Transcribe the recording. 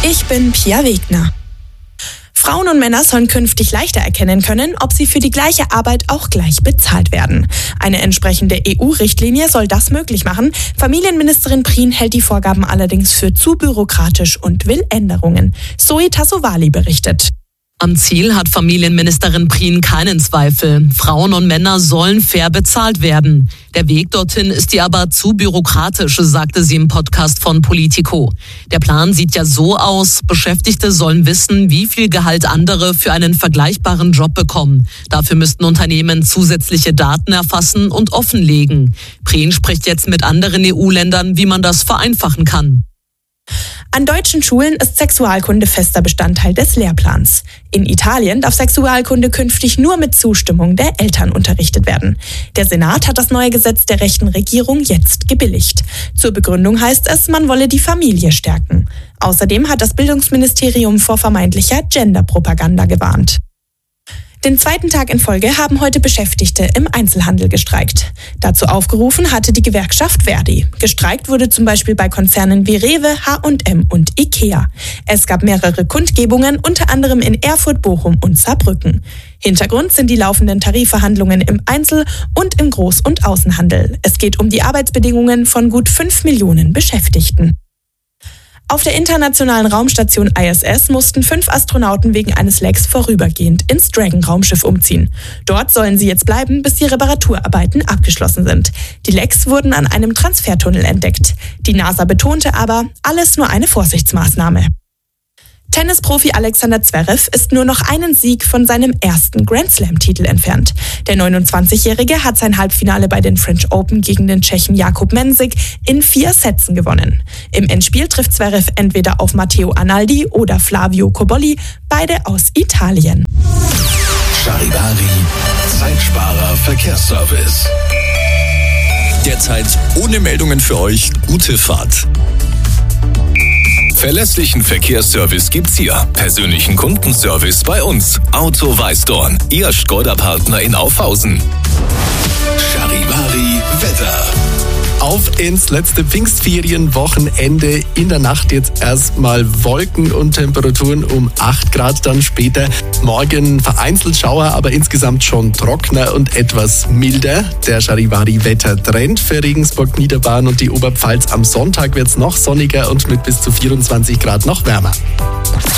Ich bin Pia Wegner. Frauen und Männer sollen künftig leichter erkennen können, ob sie für die gleiche Arbeit auch gleich bezahlt werden. Eine entsprechende EU-Richtlinie soll das möglich machen. Familienministerin Prien hält die Vorgaben allerdings für zu bürokratisch und will Änderungen. Zoe Tassovali berichtet. Am Ziel hat Familienministerin Prien keinen Zweifel. Frauen und Männer sollen fair bezahlt werden. Der Weg dorthin ist ihr aber zu bürokratisch, sagte sie im Podcast von Politico. Der Plan sieht ja so aus: Beschäftigte sollen wissen, wie viel Gehalt andere für einen vergleichbaren Job bekommen. Dafür müssten Unternehmen zusätzliche Daten erfassen und offenlegen. Prien spricht jetzt mit anderen EU-Ländern, wie man das vereinfachen kann. An deutschen Schulen ist Sexualkunde fester Bestandteil des Lehrplans. In Italien darf Sexualkunde künftig nur mit Zustimmung der Eltern unterrichtet werden. Der Senat hat das neue Gesetz der rechten Regierung jetzt gebilligt. Zur Begründung heißt es, man wolle die Familie stärken. Außerdem hat das Bildungsministerium vor vermeintlicher Genderpropaganda gewarnt. Den zweiten Tag in Folge haben heute Beschäftigte im Einzelhandel gestreikt. Dazu aufgerufen hatte die Gewerkschaft ver.di. Gestreikt wurde zum Beispiel bei Konzernen wie Rewe, H&M und Ikea. Es gab mehrere Kundgebungen, unter anderem in Erfurt, Bochum und Saarbrücken. Hintergrund sind die laufenden Tarifverhandlungen im Einzel- und im Groß- und Außenhandel. Es geht um die Arbeitsbedingungen von gut 5 Millionen Beschäftigten. Auf der internationalen Raumstation ISS mussten 5 Astronauten wegen eines Lecks vorübergehend ins Dragon-Raumschiff umziehen. Dort sollen sie jetzt bleiben, bis die Reparaturarbeiten abgeschlossen sind. Die Lecks wurden an einem Transfertunnel entdeckt. Die NASA betonte aber, alles nur eine Vorsichtsmaßnahme. Tennisprofi Alexander Zverev ist nur noch einen Sieg von seinem ersten Grand-Slam-Titel entfernt. Der 29-Jährige hat sein Halbfinale bei den French Open gegen den Tschechen Jakub Mensik in 4 Sätzen gewonnen. Im Endspiel trifft Zverev entweder auf Matteo Arnaldi oder Flavio Cobolli, beide aus Italien. Charivari, Zeitsparer Verkehrsservice. Derzeit ohne Meldungen für euch, gute Fahrt. Verlässlichen Verkehrsservice gibt's hier. Persönlichen Kundenservice bei uns. Auto Weißdorn, Ihr Skoda-Partner in Aufhausen. Charivari Wetter. Auf ins letzte Pfingstferienwochenende. In der Nacht jetzt erstmal Wolken und Temperaturen um 8 Grad, dann später morgen vereinzelt Schauer, aber insgesamt schon trockener und etwas milder. Der Charivari-Wettertrend für Regensburg, Niederbayern und die Oberpfalz. Am Sonntag wird's noch sonniger und mit bis zu 24 Grad noch wärmer.